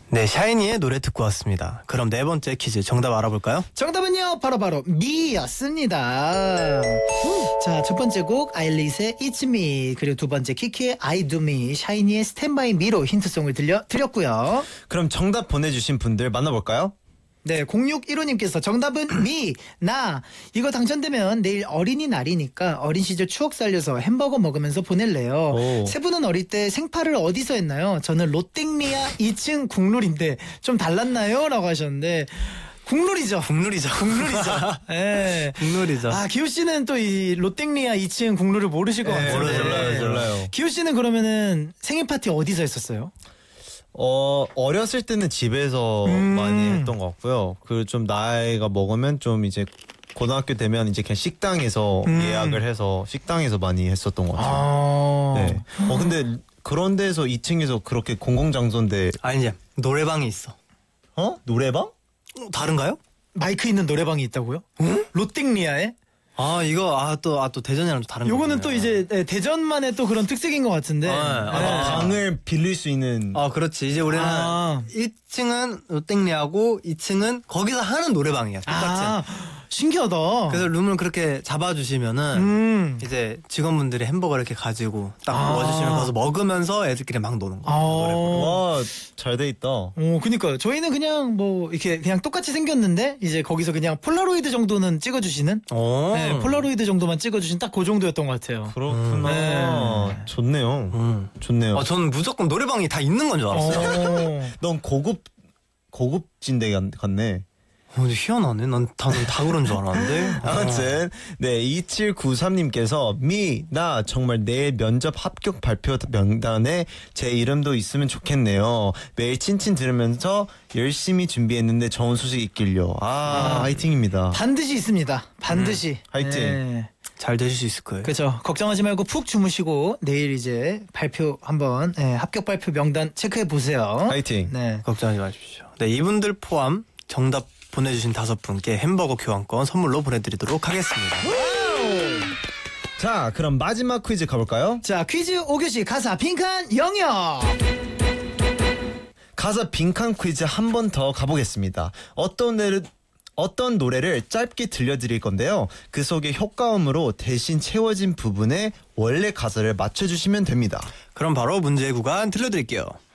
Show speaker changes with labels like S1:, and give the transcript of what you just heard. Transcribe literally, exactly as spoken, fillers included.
S1: 네, 샤이니의 노래 듣고 왔습니다. 그럼 네 번째 퀴즈 정답 알아볼까요?
S2: 정답은요 바로바로 미였습니다. 자, 첫 번째 곡 아일릿의 It's Me, 그리고 두 번째 키키의 I Do Me, 샤이니의 Stand By Me로 힌트송을 들려 드렸고요.
S3: 그럼 정답 보내주신 분들 만나볼까요?
S2: 네, 공육일오님께서 정답은 미, 나. 이거 당첨되면 내일 어린이날이니까 어린 시절 추억 살려서 햄버거 먹으면서 보낼래요.
S3: 오.
S2: 세 분은 어릴 때 생파를 어디서 했나요? 저는 롯땡리아 이 층 국룰인데 좀 달랐나요? 라고 하셨는데 국룰이죠.
S1: 국룰이죠.
S2: 국룰이죠. 예.
S1: 국룰이죠.
S2: 아, 기호 씨는 또 이 롯땡리아 이 층 국룰을 모르실 것
S3: 네,
S2: 같은데.
S3: 몰라요, 몰라요.
S2: 기호 씨는 그러면은 생일 파티 어디서 했었어요?
S3: 어 어렸을 때는 집에서
S2: 음.
S3: 많이 했던 것 같고요. 그 좀 나이가 먹으면 좀 이제 고등학교 되면 이제 그냥 식당에서
S2: 음.
S3: 예약을 해서 식당에서 많이 했었던 것 같아요.
S2: 아.
S3: 네. 어 근데 그런 데서 이 층에서 그렇게 공공장소인데
S1: 아니 이제 노래방이 있어.
S3: 어 노래방?
S1: 어, 다른가요?
S2: 마이크 있는 노래방이 있다고요? 롯땡리아에?
S1: 아 이거 아 또 아 또 대전이랑 좀 다른 거.
S2: 요거는 또 이제 네, 대전만의 또 그런 특색인 것 같은데.
S1: 아, 아,
S2: 네.
S1: 아,
S3: 방을 빌릴 수 있는.
S1: 아 그렇지. 이제 우리는
S2: 아.
S1: 일 층은 롯땡리하고 이 층은 거기서 하는 노래방이야. 똑같이.
S2: 아, 신기하다.
S1: 그래서 룸을 그렇게 잡아주시면은
S2: 음.
S1: 이제 직원분들이 햄버거 이렇게 가지고 딱
S2: 아.
S1: 모아주시면 거기서 먹으면서 애들끼리 막 노는 거.
S2: 아.
S3: 와 잘 돼 있다.
S2: 오, 그니까요. 저희는 그냥 뭐 이렇게 그냥 똑같이 생겼는데 이제 거기서 그냥 폴라로이드 정도는 찍어주시는.
S1: 오.
S2: 네, 폴라로이드 정도만 찍어주신 딱 그 정도였던 것 같아요.
S3: 그렇구나.
S2: 네.
S3: 좋네요.
S1: 음.
S3: 좋네요.
S1: 아 저는 무조건 노래방이 다 있는 건 줄 알았어요.
S2: 어.
S3: 넌 고급 고급진데 갔- 갔네.
S1: 어, 근데 희한하네. 난 다, 다 그런 줄 알았는데.
S3: 아무튼 네 이칠구삼님께서 미 나 정말 내일 면접 합격 발표 명단에 제 이름도 있으면 좋겠네요. 매일 친친 들으면서 열심히 준비했는데 좋은 소식 있길요. 아, 화이팅입니다.
S2: 반드시 있습니다. 반드시.
S3: 화이팅.
S2: 네.
S1: 잘 되실 수 있을 거예요.
S2: 그렇죠. 걱정하지 말고 푹 주무시고 내일 이제 발표 한번 네, 합격 발표 명단 체크해 보세요.
S3: 화이팅.
S2: 네.
S1: 걱정하지 마십시오. 네, 이분들 포함 정답 보내주신 다섯 분께 햄버거 교환권 선물로 보내드리도록 하겠습니다.
S3: 자 그럼 마지막 퀴즈 가볼까요?
S2: 자, 퀴즈 오 교시 가사 빈칸 영역.
S3: 가사 빈칸 퀴즈 한 번 더 가보겠습니다. 어떤 노래, 어떤 노래를 짧게 들려드릴 건데요. 그 속의 효과음으로 대신 채워진 부분에 원래 가사를 맞춰주시면 됩니다.
S1: 그럼 바로 문제 구간 들려드릴게요.